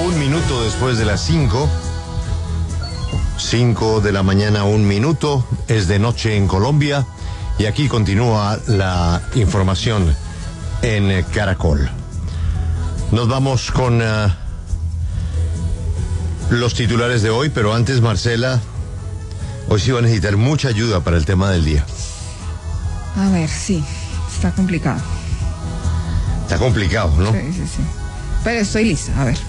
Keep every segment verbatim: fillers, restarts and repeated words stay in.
Un minuto después de las cinco. Cinco de la mañana, un minuto. Es de noche en Colombia. Y aquí continúa la información en Caracol. Nos vamos con uh, los titulares de hoy, pero antes, Marcela, hoy sí va a necesitar mucha ayuda para el tema del día. A ver, sí, está complicado. Está complicado, ¿no? Sí, sí, sí. Pero estoy lista, a ver.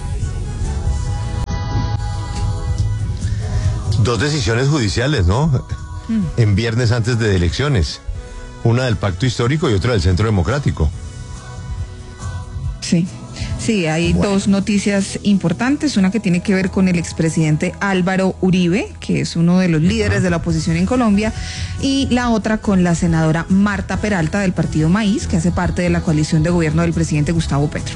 Dos decisiones judiciales, ¿no? Mm. En viernes antes de elecciones. Una del Pacto Histórico y otra del Centro Democrático. Sí. Sí, hay bueno. dos noticias importantes, una que tiene que ver con el expresidente Álvaro Uribe, que es uno de los líderes uh-huh. de la oposición en Colombia, y la otra con la senadora Marta Peralta del partido Maíz, que hace parte de la coalición de gobierno del presidente Gustavo Petro.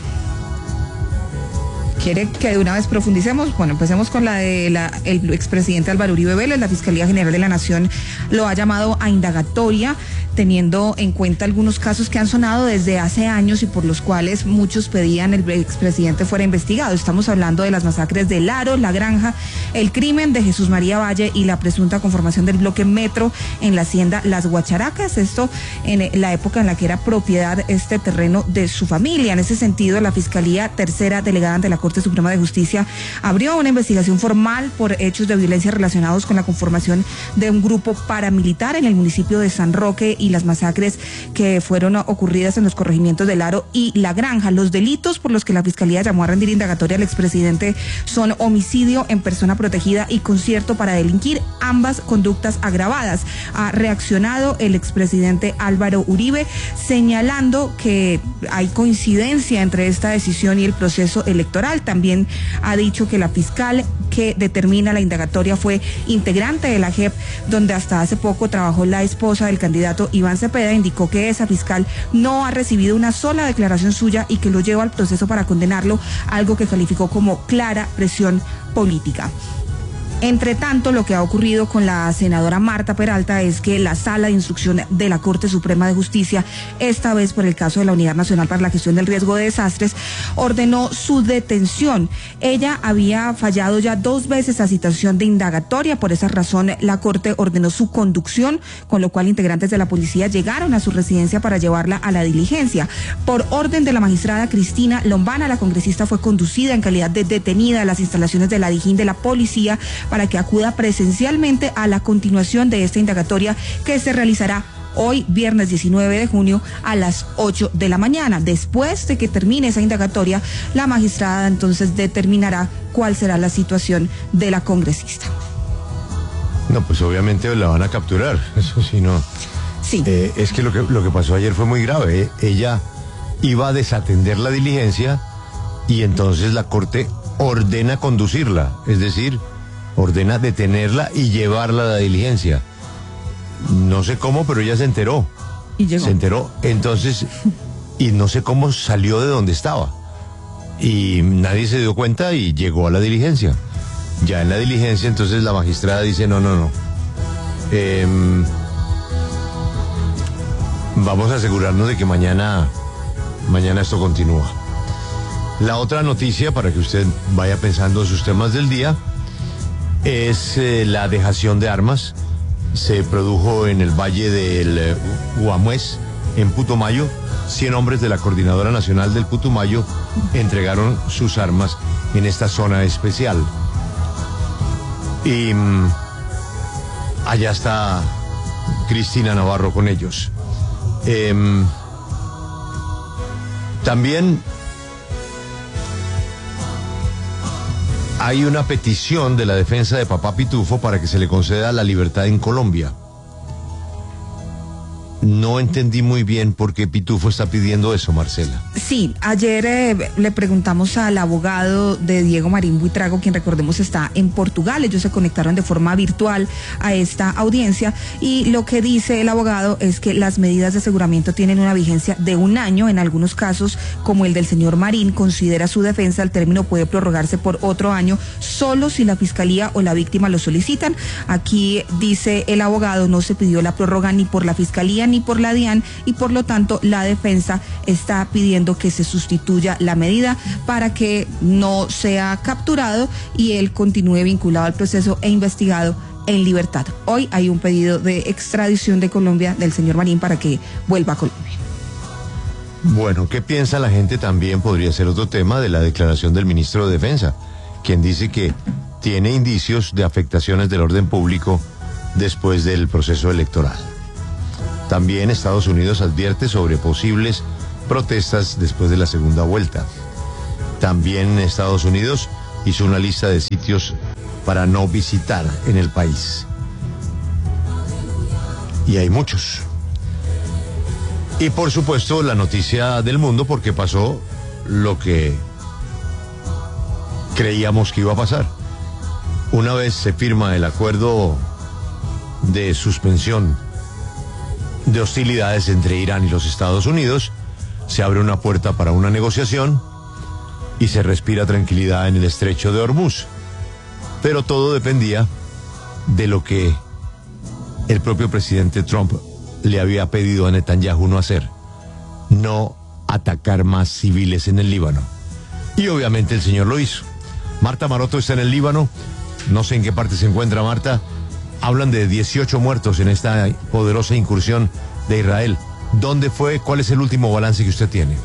¿Quiere que de una vez profundicemos? Bueno, empecemos con la de la, el expresidente Álvaro Uribe Vélez. La Fiscalía General de la Nación lo ha llamado a indagatoria, teniendo en cuenta algunos casos que han sonado desde hace años y por los cuales muchos pedían el expresidente fuera investigado. Estamos hablando de las masacres de Laro, La Granja, el crimen de Jesús María Valle y la presunta conformación del bloque Metro en la hacienda Las Guacharacas. Esto en la época en la que era propiedad este terreno de su familia. En ese sentido, la Fiscalía Tercera Delegada ante la Corte Suprema de Justicia abrió una investigación formal por hechos de violencia relacionados con la conformación de un grupo paramilitar en el municipio de San Roque y las masacres que fueron ocurridas en los corregimientos de Laro y La Granja. Los delitos por los que la Fiscalía llamó a rendir indagatoria al expresidente son homicidio en persona protegida y concierto para delinquir, ambas conductas agravadas. Ha reaccionado el expresidente Álvaro Uribe señalando que hay coincidencia entre esta decisión y el proceso electoral. También ha dicho que la fiscal que determina la indagatoria fue integrante de la J E P, donde hasta hace poco trabajó la esposa del candidato Iván Cepeda. Indicó que esa fiscal no ha recibido una sola declaración suya y que lo lleva al proceso para condenarlo, algo que calificó como clara presión política. Entre tanto, lo que ha ocurrido con la senadora Marta Peralta es que la Sala de Instrucción de la Corte Suprema de Justicia, esta vez por el caso de la Unidad Nacional para la Gestión del Riesgo de Desastres, ordenó su detención. Ella había fallado ya dos veces a citación de indagatoria. Por esa razón, la Corte ordenó su conducción, con lo cual integrantes de la policía llegaron a su residencia para llevarla a la diligencia. Por orden de la magistrada Cristina Lombana, la congresista fue conducida en calidad de detenida a las instalaciones de la Dijín de la policía para que acuda presencialmente a la continuación de esta indagatoria que se realizará hoy, viernes diecinueve de junio, a las ocho de la mañana. Después de que termine esa indagatoria, la magistrada entonces determinará cuál será la situación de la congresista. No, pues obviamente la van a capturar, eso sí, no. Sí. Eh, es que lo que lo que pasó ayer fue muy grave, ¿eh? Ella iba a desatender la diligencia y entonces la Corte ordena conducirla, es decir, ordena detenerla y llevarla a la diligencia. No sé cómo, pero ella se enteró. Y llegó. Se enteró, entonces, y no sé cómo salió de donde estaba. Y nadie se dio cuenta y llegó a la diligencia. Ya en la diligencia, entonces la magistrada dice, no, no, no. Eh, vamos a asegurarnos de que mañana, mañana esto continúa. La otra noticia, para que usted vaya pensando sus temas del día, es eh, la dejación de armas. Se produjo en el Valle del eh, Guamués, en Putumayo. cien hombres de la Coordinadora Nacional del Putumayo entregaron sus armas en esta zona especial. Y mmm, allá está Cristina Navarro con ellos. Eh, también hay una petición de la defensa de Papá Pitufo para que se le conceda la libertad en Colombia. No entendí muy bien por qué Pitufo está pidiendo eso, Marcela. Sí, ayer eh, le preguntamos al abogado de Diego Marín Buitrago, quien recordemos está en Portugal. Ellos se conectaron de forma virtual a esta audiencia y lo que dice el abogado es que las medidas de aseguramiento tienen una vigencia de un año. En algunos casos, como el del señor Marín, considera su defensa, el término puede prorrogarse por otro año solo si la fiscalía o la víctima lo solicitan. Aquí dice el abogado, no se pidió la prórroga ni por la fiscalía ni por la DIAN, y por lo tanto la defensa está pidiendo que se sustituya la medida para que no sea capturado y él continúe vinculado al proceso e investigado en libertad. Hoy hay un pedido de extradición de Colombia del señor Marín para que vuelva a Colombia. Bueno, ¿qué piensa la gente? También podría ser otro tema de la declaración del ministro de Defensa, quien dice que tiene indicios de afectaciones del orden público después del proceso electoral. También Estados Unidos advierte sobre posibles protestas después de la segunda vuelta. También Estados Unidos hizo una lista de sitios para no visitar en el país. Y hay muchos. Y por supuesto la noticia del mundo, porque pasó lo que creíamos que iba a pasar. Una vez se firma el acuerdo de suspensión de hostilidades entre Irán y los Estados Unidos, se abre una puerta para una negociación y se respira tranquilidad en el estrecho de Hormuz. Pero todo dependía de lo que el propio presidente Trump le había pedido a Netanyahu no hacer: no atacar más civiles en el Líbano. Y obviamente el señor lo hizo. Marta Maroto está en el Líbano, no sé en qué parte se encuentra Marta. Hablan de dieciocho muertos en esta poderosa incursión de Israel. ¿Dónde fue? ¿Cuál es el último balance que usted tiene?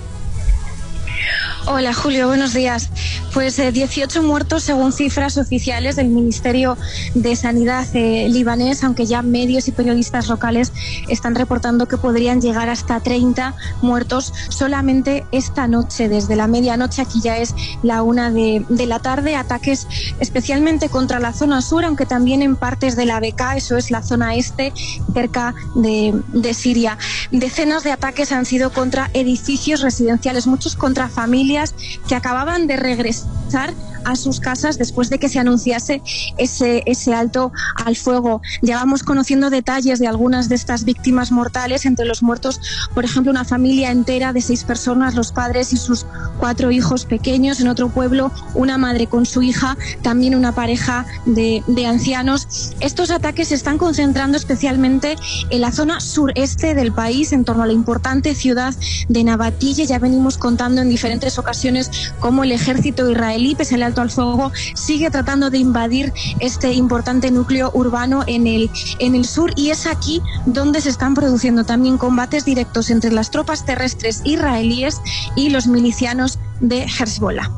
Hola Julio, buenos días. Pues eh, dieciocho muertos según cifras oficiales del Ministerio de Sanidad eh, libanés, aunque ya medios y periodistas locales están reportando que podrían llegar hasta treinta muertos solamente esta noche, desde la medianoche. Aquí ya es la una de, de la tarde. Ataques especialmente contra la zona sur, aunque también en partes de la Bekaa, eso es la zona este, cerca de, de Siria. Decenas de ataques han sido contra edificios residenciales, muchos contra familias que acababan de regresar a sus casas después de que se anunciase ese, ese alto al fuego. Ya vamos conociendo detalles de algunas de estas víctimas mortales. Entre los muertos, por ejemplo, una familia entera de seis personas, los padres y sus cuatro hijos pequeños. En otro pueblo, una madre con su hija, también una pareja de, de ancianos. Estos ataques se están concentrando especialmente en la zona sureste del país, en torno a la importante ciudad de Nabatille. Ya venimos contando en diferentes ocasiones cómo el ejército israelí, pese al alto al fuego, sigue tratando de invadir este importante núcleo urbano en el, en el sur, y es aquí donde se están produciendo también combates directos entre las tropas terrestres israelíes y los milicianos de Hezbollah.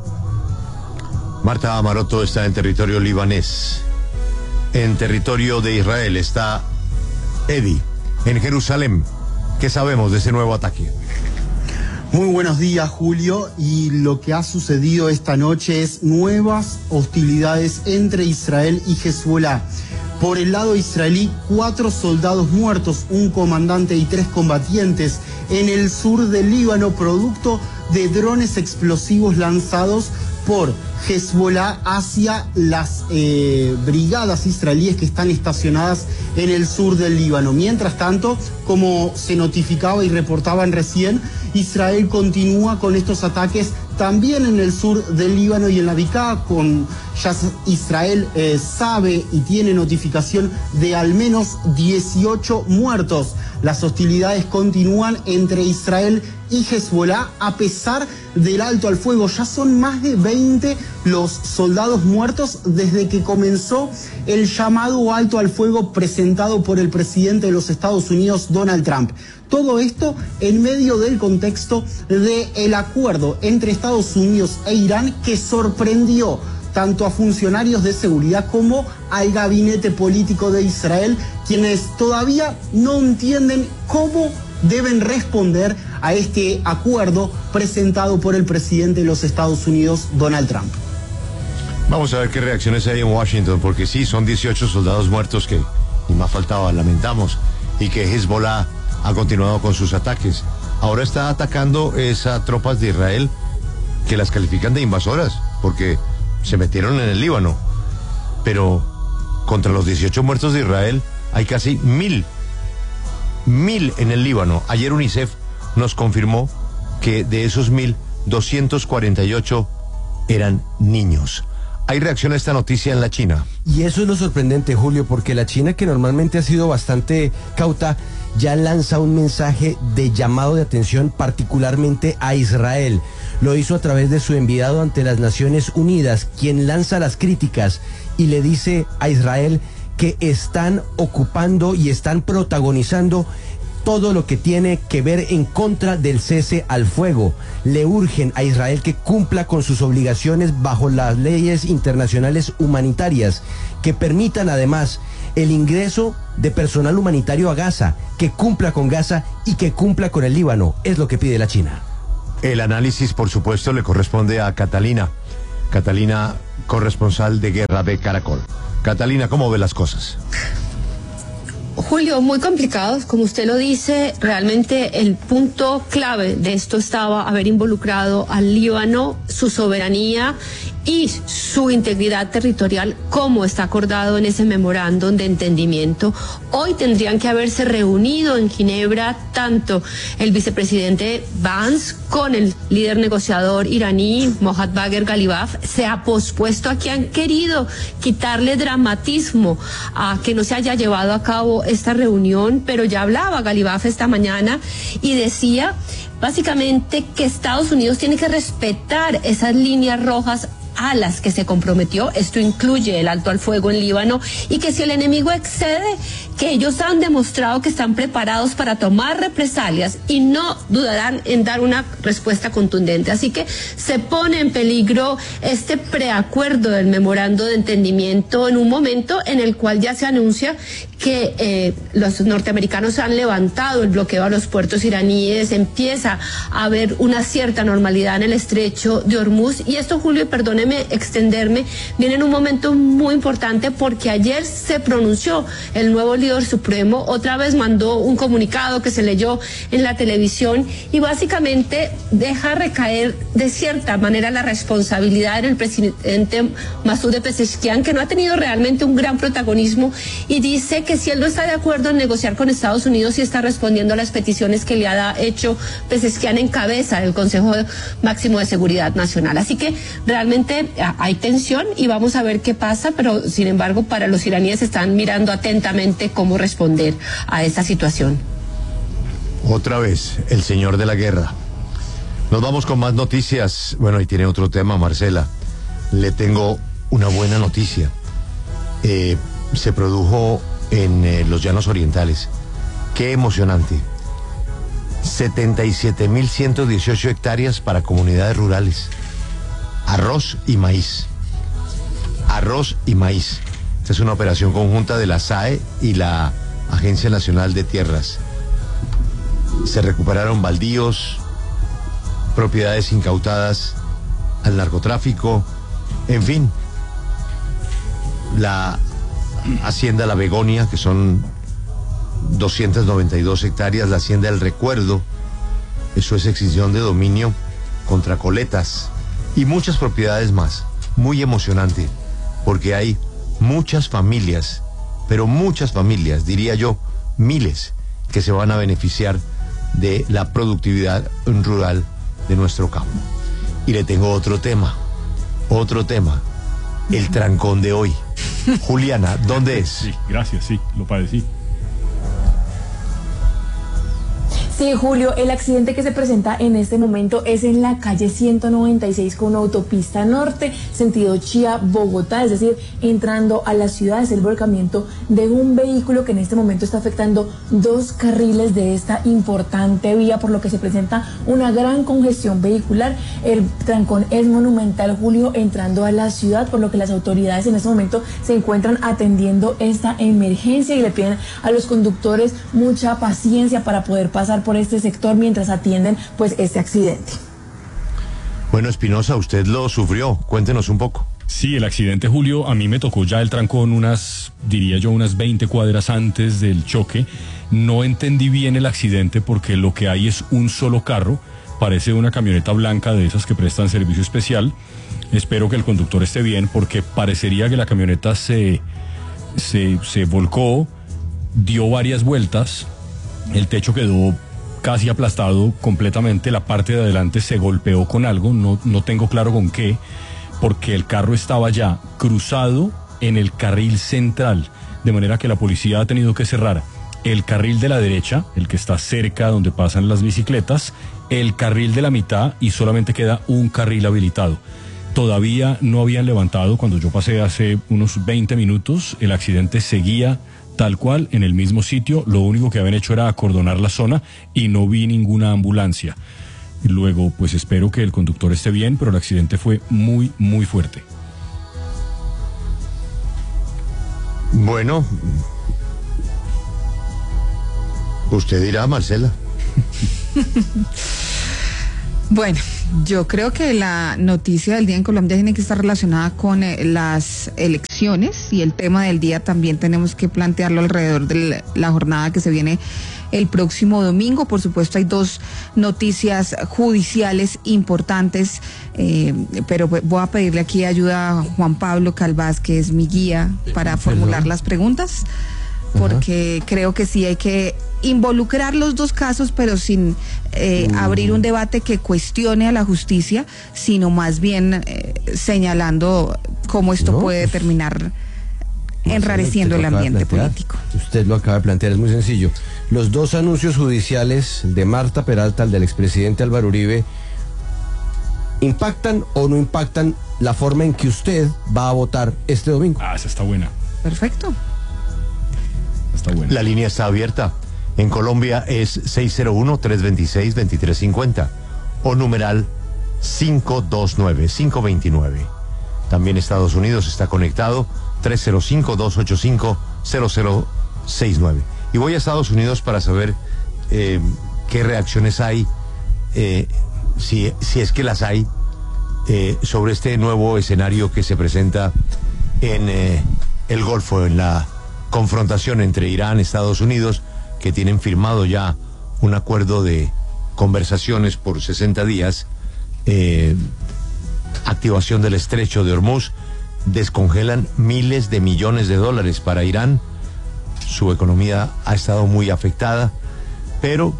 Marta Maroto está en territorio libanés. En territorio de Israel está Eddie, en Jerusalén. ¿Qué sabemos de ese nuevo ataque? Muy buenos días, Julio. Y lo que ha sucedido esta noche es nuevas hostilidades entre Israel y Hezbollah. Por el lado israelí, cuatro soldados muertos, un comandante y tres combatientes en el sur del Líbano, producto de drones explosivos lanzados por Hezbollah hacia las eh, brigadas israelíes que están estacionadas en el sur del Líbano. Mientras tanto, como se notificaba y reportaban recién, Israel continúa con estos ataques también en el sur del Líbano y en la Bekaa. Con ya Israel eh, sabe y tiene notificación de al menos dieciocho muertos. Las hostilidades continúan entre Israel y Hezbollah a pesar del alto al fuego. Ya son más de veinte los soldados muertos desde que comenzó el llamado alto al fuego presentado por el presidente de los Estados Unidos, Donald Trump. Todo esto en medio del contexto del acuerdo entre Estados Unidos e Irán, que sorprendió tanto a funcionarios de seguridad como al gabinete político de Israel, quienes todavía no entienden cómo deben responder a este acuerdo presentado por el presidente de los Estados Unidos, Donald Trump. Vamos a ver qué reacciones hay en Washington, porque sí, son dieciocho soldados muertos que, ni más faltaba, lamentamos, y que Hezbollah ha continuado con sus ataques. Ahora está atacando esas tropas de Israel que las califican de invasoras, porque se metieron en el Líbano. Pero contra los dieciocho muertos de Israel hay casi mil, mil en el Líbano. Ayer UNICEF nos confirmó que de esos mil, doscientos cuarenta y ocho eran niños. Hay reacción a esta noticia en la China. Y eso es lo sorprendente, Julio, porque la China, que normalmente ha sido bastante cauta, ya lanza un mensaje de llamado de atención particularmente a Israel. Lo hizo a través de su enviado ante las Naciones Unidas, quien lanza las críticas y le dice a Israel que están ocupando y están protagonizando todo lo que tiene que ver en contra del cese al fuego. Le urgen a Israel que cumpla con sus obligaciones bajo las leyes internacionales humanitarias, que permitan además el ingreso de personal humanitario a Gaza, que cumpla con Gaza y que cumpla con el Líbano. Es lo que pide la China. El análisis, por supuesto, le corresponde a Catalina. Catalina, corresponsal de Guerra de Caracol. Catalina, ¿cómo ve las cosas? Julio, muy complicados, como usted lo dice, realmente el punto clave de esto estaba haber involucrado al Líbano, su soberanía y su integridad territorial, como está acordado en ese memorándum de entendimiento. Hoy tendrían que haberse reunido en Ginebra tanto el vicepresidente Vance con el líder negociador iraní Mohammad Bagher Ghalibaf. Se ha pospuesto a que han querido quitarle dramatismo a que no se haya llevado a cabo esta reunión, pero ya hablaba Ghalibaf esta mañana y decía básicamente que Estados Unidos tiene que respetar esas líneas rojas a las que se comprometió. Esto incluye el alto al fuego en Líbano, y que si el enemigo excede, que ellos han demostrado que están preparados para tomar represalias y no dudarán en dar una respuesta contundente. Así que se pone en peligro este preacuerdo del memorando de entendimiento en un momento en el cual ya se anuncia que eh, los norteamericanos han levantado el bloqueo a los puertos iraníes, empieza a haber una cierta normalidad en el estrecho de Hormuz, y esto, Julio, perdóneme extenderme, viene en un momento muy importante porque ayer se pronunció el nuevo líder supremo, otra vez mandó un comunicado que se leyó en la televisión y básicamente deja recaer de cierta manera la responsabilidad en el presidente Masoud Pezeshkian, que no ha tenido realmente un gran protagonismo, y dice que que si él no está de acuerdo en negociar con Estados Unidos y está respondiendo a las peticiones que le ha hecho Pezeshkian en cabeza del Consejo Máximo de Seguridad Nacional. Así que realmente hay tensión y vamos a ver qué pasa, pero sin embargo para los iraníes están mirando atentamente cómo responder a esta situación. Otra vez, el señor de la guerra. Nos vamos con más noticias. Bueno, y tiene otro tema, Marcela. Le tengo una buena noticia. Eh, se produjo en eh, los Llanos Orientales. Qué emocionante. setenta y siete mil ciento dieciocho hectáreas para comunidades rurales. Arroz y maíz. Arroz y maíz. Esta es una operación conjunta de la S A E y la Agencia Nacional de Tierras. Se recuperaron baldíos, propiedades incautadas al narcotráfico, en fin. La Hacienda La Begonia, que son doscientas noventa y dos hectáreas, la Hacienda El Recuerdo, eso es extinción de dominio contra coletas, y muchas propiedades más. Muy emocionante, porque hay muchas familias, pero muchas familias, diría yo, miles, que se van a beneficiar de la productividad rural de nuestro campo. Y le tengo otro tema, otro tema, el trancón de hoy. Juliana, ¿dónde es? Sí, gracias, sí, lo padecí. Sí, Julio, el accidente que se presenta en este momento es en la calle ciento noventa y seis con autopista norte, sentido Chía, Bogotá, es decir, entrando a la ciudad. Es el volcamiento de un vehículo que en este momento está afectando dos carriles de esta importante vía, por lo que se presenta una gran congestión vehicular. El trancón es monumental, Julio, entrando a la ciudad, por lo que las autoridades en este momento se encuentran atendiendo esta emergencia y le piden a los conductores mucha paciencia para poder pasar por este sector mientras atienden pues este accidente. Bueno, Espinosa, usted lo sufrió, cuéntenos un poco. Sí, el accidente, Julio, a mí me tocó ya el trancón unas, diría yo, unas veinte cuadras antes del choque. No entendí bien el accidente porque lo que hay es un solo carro, parece una camioneta blanca de esas que prestan servicio especial. Espero que el conductor esté bien porque parecería que la camioneta se, se, se volcó, dio varias vueltas, el techo quedó casi aplastado completamente, la parte de adelante se golpeó con algo, no, no tengo claro con qué, porque el carro estaba ya cruzado en el carril central, de manera que la policía ha tenido que cerrar el carril de la derecha, el que está cerca donde pasan las bicicletas, el carril de la mitad y solamente queda un carril habilitado. Todavía no habían levantado, cuando yo pasé hace unos veinte minutos, el accidente seguía tal cual en el mismo sitio, lo único que habían hecho era acordonar la zona y no vi ninguna ambulancia. Luego, pues espero que el conductor esté bien, pero el accidente fue muy, muy fuerte. Bueno, usted dirá, Marcela. Bueno, yo creo que la noticia del día en Colombia tiene que estar relacionada con eh, las elecciones, y el tema del día también tenemos que plantearlo alrededor de la jornada que se viene el próximo domingo. Por supuesto, hay dos noticias judiciales importantes, eh, pero voy a pedirle aquí ayuda a Juan Pablo Calvás, que es mi guía para formular ¿Perdón? las preguntas, porque Ajá. creo que sí hay que involucrar los dos casos, pero sin eh, uh. abrir un debate que cuestione a la justicia, sino más bien eh, señalando cómo esto no, puede pues, terminar enrareciendo el ambiente político. Usted lo acaba de plantear, es muy sencillo. Los dos anuncios judiciales de Marta Peralta, el del expresidente Álvaro Uribe, ¿impactan o no impactan la forma en que usted va a votar este domingo? Ah, esa está buena. Perfecto. Está buena. La línea está abierta. En Colombia es seis cero uno, tres dos seis, dos tres cinco cero o numeral cinco dos nueve, cinco dos nueve. También Estados Unidos está conectado, tres cero cinco, dos ocho cinco, cero cero seis nueve. Y voy a Estados Unidos para saber eh, qué reacciones hay, eh, si, si es que las hay, eh, sobre este nuevo escenario que se presenta en eh, el Golfo, en la confrontación entre Irán y Estados Unidos, que tienen firmado ya un acuerdo de conversaciones por sesenta días, eh, activación del estrecho de Hormuz, descongelan miles de millones de dólares para Irán. Su economía ha estado muy afectada, pero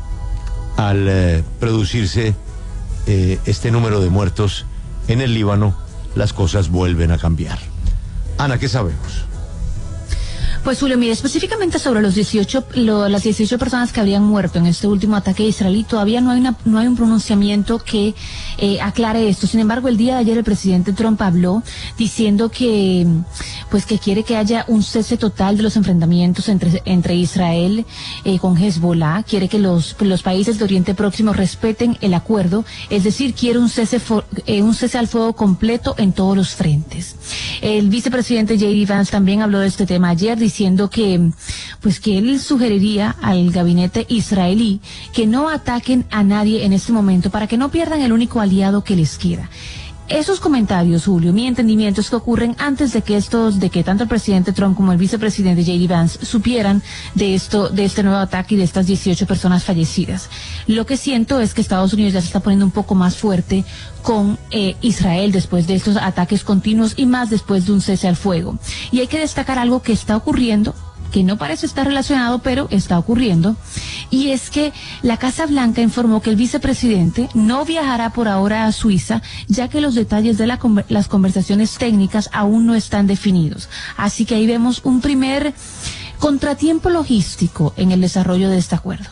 al eh, producirse eh, este número de muertos en el Líbano, las cosas vuelven a cambiar. Ana, ¿qué sabemos? Pues Julio, mire, específicamente sobre los dieciocho, lo, las dieciocho personas que habrían muerto en este último ataque israelí, todavía no hay una, no hay un pronunciamiento que eh, aclare esto. Sin embargo, el día de ayer el presidente Trump habló diciendo que, pues, que quiere que haya un cese total de los enfrentamientos entre, entre Israel eh, con Hezbollah, quiere que los, los países de Oriente Próximo respeten el acuerdo, es decir, quiere un cese, for, eh, un cese al fuego completo en todos los frentes. El vicepresidente J D Vance también habló de este tema ayer, diciendo que, pues, que él sugeriría al gabinete israelí que no ataquen a nadie en este momento para que no pierdan el único aliado que les queda. Esos comentarios, Julio, mi entendimiento es que ocurren antes de que estos, de que tanto el presidente Trump como el vicepresidente J D Vance supieran de esto, de este nuevo ataque y de estas dieciocho personas fallecidas. Lo que siento es que Estados Unidos ya se está poniendo un poco más fuerte con eh, Israel después de estos ataques continuos y más después de un cese al fuego. Y hay que destacar algo que está ocurriendo, que no parece estar relacionado, pero está ocurriendo, y es que la Casa Blanca informó que el vicepresidente no viajará por ahora a Suiza, ya que los detalles de la, las conversaciones técnicas aún no están definidos. Así que ahí vemos un primer contratiempo logístico en el desarrollo de este acuerdo.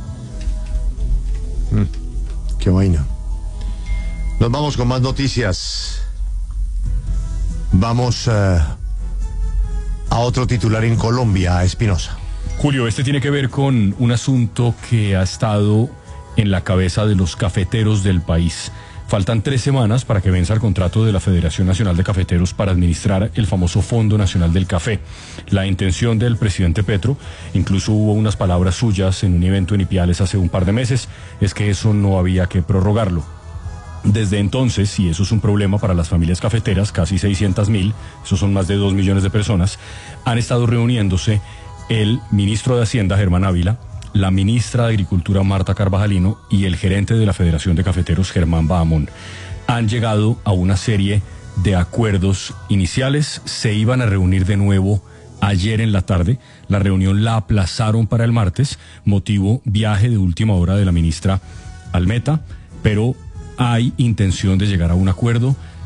Mm, qué vaina. Nos vamos con más noticias. Vamos uh, a otro titular en Colombia, a Espinosa. Julio, este tiene que ver con un asunto que ha estado en la cabeza de los cafeteros del país. Faltan tres semanas para que venza el contrato de la Federación Nacional de Cafeteros para administrar el famoso Fondo Nacional del Café. La intención del presidente Petro, incluso hubo unas palabras suyas en un evento en Ipiales hace un par de meses, es que eso no había que prorrogarlo. Desde entonces, y eso es un problema para las familias cafeteras, casi seiscientas mil, esos son más de dos millones de personas, han estado reuniéndose el ministro de Hacienda, Germán Ávila, la ministra de Agricultura, Marta Carvajalino, y el gerente de la Federación de Cafeteros, Germán Bahamón. Han llegado a una serie de acuerdos iniciales, se iban a reunir de nuevo ayer en la tarde, la reunión la aplazaron para el martes, motivo viaje de última hora de la ministra al Meta, pero hay intención de llegar a un acuerdo.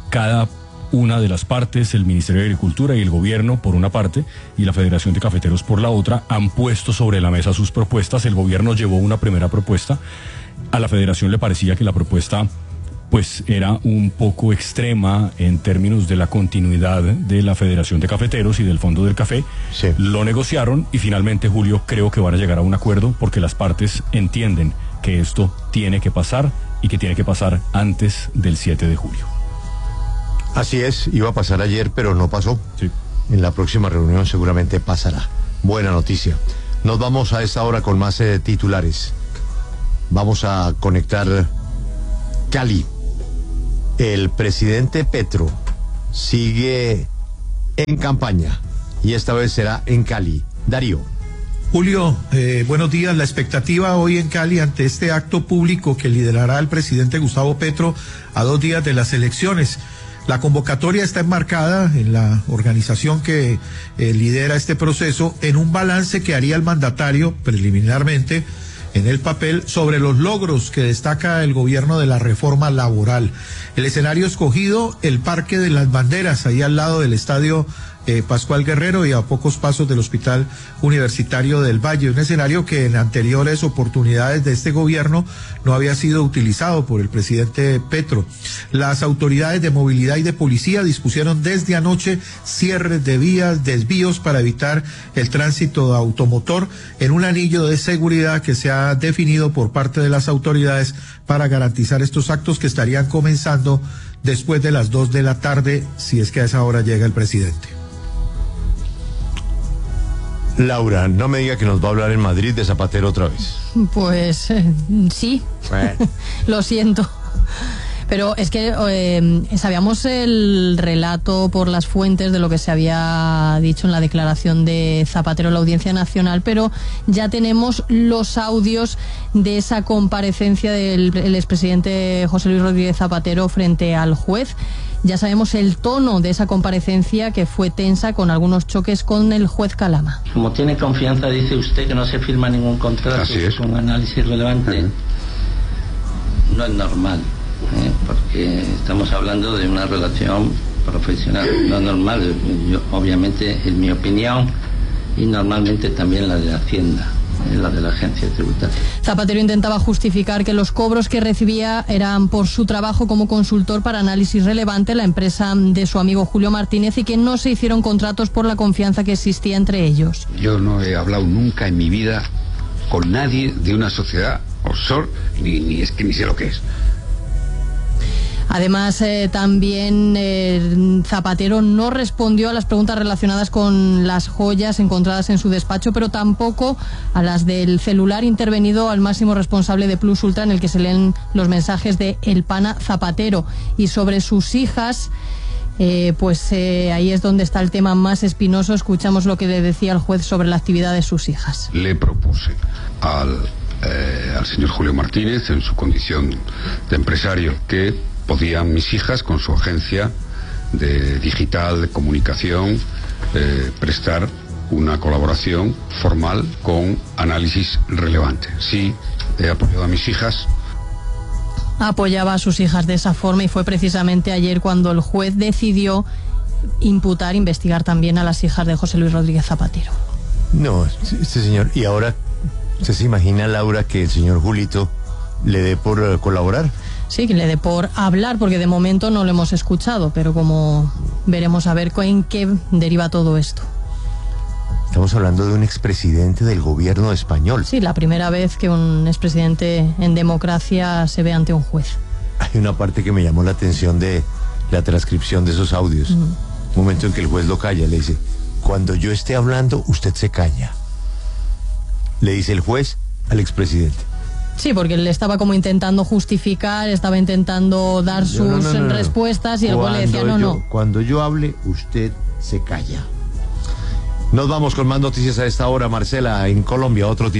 cada una de las partes, el Ministerio de Agricultura y el gobierno por una parte y la Federación de Cafeteros por la otra, han puesto sobre la mesa sus propuestas. El gobierno llevó una primera propuesta, a la Federación le parecía que la propuesta pues era un poco extrema en términos de la continuidad de la Federación de Cafeteros y del Fondo del Café. Sí. Lo negociaron y finalmente, Julio, creo que van a llegar a un acuerdo porque las partes entienden que esto tiene que pasar y que tiene que pasar antes del siete de julio. Así es, iba a pasar ayer, pero no pasó. Sí. En la próxima reunión seguramente pasará. Buena noticia. Nos vamos a esta hora con más eh, titulares. Vamos a conectar Cali. El presidente Petro sigue en campaña y esta vez será en Cali. Darío. Julio, eh, buenos días. La expectativa hoy en Cali ante este acto público que liderará el presidente Gustavo Petro a dos días de las elecciones. La convocatoria está enmarcada en la organización que eh, lidera este proceso en un balance que haría el mandatario preliminarmente en el papel sobre los logros que destaca el gobierno de la reforma laboral. El escenario escogido, el Parque de las Banderas, ahí al lado del estadio eh, Pascual Guerrero y a pocos pasos del Hospital Universitario del Valle, un escenario que en anteriores oportunidades de este gobierno no había sido utilizado por el presidente Petro. Las autoridades de movilidad y de policía dispusieron desde anoche cierres de vías, desvíos para evitar el tránsito automotor en un anillo de seguridad que se ha definido por parte de las autoridades para garantizar estos actos que estarían comenzando después de las dos de la tarde, si es que a esa hora llega el presidente. Laura, no me diga que nos va a hablar en Madrid de Zapatero otra vez. Pues eh, sí, bueno. Lo siento. Pero es que eh, sabíamos el relato por las fuentes de lo que se había dicho en la declaración de Zapatero en la Audiencia Nacional, pero ya tenemos los audios de esa comparecencia del el expresidente José Luis Rodríguez Zapatero frente al juez. Ya sabemos el tono de esa comparecencia, que fue tensa, con algunos choques con el juez Calama. Como tiene confianza, dice usted que no se firma ningún contrato. Así es. Con análisis relevante. Uh-huh. No es normal, ¿eh? Porque estamos hablando de una relación profesional. No es normal, yo, obviamente es mi opinión y normalmente también la de Hacienda, la de la agencia tributaria. Zapatero intentaba justificar que los cobros que recibía eran por su trabajo como consultor para análisis relevante, la empresa de su amigo Julio Martínez, y que no se hicieron contratos por la confianza que existía entre ellos. Yo no he hablado nunca en mi vida con nadie de una sociedad offshore, ni, ni es que ni sé lo que es. Además, eh, también eh, Zapatero no respondió a las preguntas relacionadas con las joyas encontradas en su despacho, pero tampoco a las del celular intervenido al máximo responsable de Plus Ultra, en el que se leen los mensajes de El Pana Zapatero. Y sobre sus hijas, eh, pues eh, ahí es donde está el tema más espinoso. Escuchamos lo que le decía el juez sobre la actividad de sus hijas. Le propuse al, eh, al señor Julio Martínez, en su condición de empresario, que podían mis hijas, con su agencia de digital, de comunicación, eh, prestar una colaboración formal con análisis relevante. Sí, he apoyado a mis hijas. Apoyaba a sus hijas de esa forma, y fue precisamente ayer cuando el juez decidió imputar, investigar también a las hijas de José Luis Rodríguez Zapatero. No, este señor, y ahora, ¿usted se imagina, Laura, que el señor Julito le dé por uh, colaborar? Sí, que le dé por hablar, porque de momento no lo hemos escuchado, pero como veremos a ver en qué deriva todo esto. Estamos hablando de un expresidente del gobierno español. Sí, la primera vez que un expresidente en democracia se ve ante un juez. Hay una parte que me llamó la atención de la transcripción de esos audios. Mm. Un momento en que el juez lo calla, le dice: cuando yo esté hablando, usted se calla. Le dice el juez al expresidente. Sí, porque él estaba como intentando justificar, estaba intentando dar sus no, no, no, no, respuestas, y el juez le decía no, yo, no. Cuando yo hable, usted se calla. Nos vamos con más noticias a esta hora. Marcela, en Colombia, otro titular.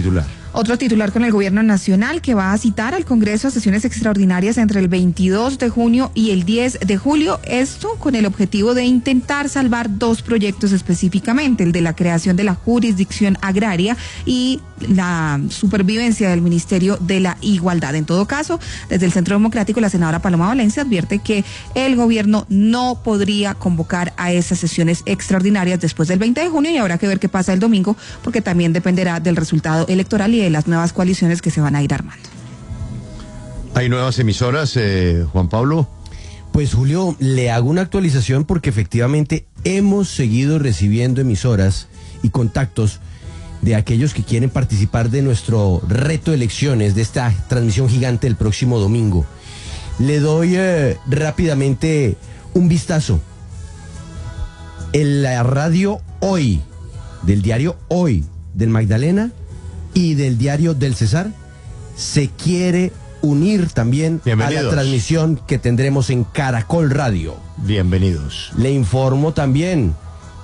Otro titular con el gobierno nacional que va a citar al Congreso a sesiones extraordinarias entre el veintidós de junio y el diez de julio, esto con el objetivo de intentar salvar dos proyectos específicamente, el de la creación de la jurisdicción agraria y la supervivencia del Ministerio de la Igualdad. En todo caso, desde el Centro Democrático, la senadora Paloma Valencia advierte que el gobierno no podría convocar a esas sesiones extraordinarias después del veinte de junio y habrá que ver qué pasa el domingo, porque también dependerá del resultado electoral y de las nuevas coaliciones que se van a ir armando. ¿Hay nuevas emisoras, eh, Juan Pablo? Pues Julio, le hago una actualización porque efectivamente hemos seguido recibiendo emisoras y contactos de aquellos que quieren participar de nuestro reto de elecciones, de esta transmisión gigante el próximo domingo. Le doy eh, rápidamente un vistazo. En la radio Hoy, del diario Hoy, del Magdalena y del diario del Cesar, se quiere unir también a la transmisión que tendremos en Caracol Radio. Bienvenidos. Le informo también